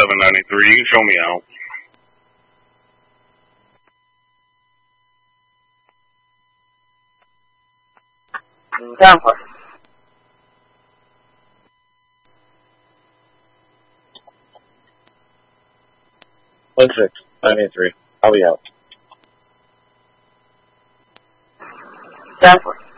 793. You can show me out. Tampa. 1693. I'll be out. Tampa.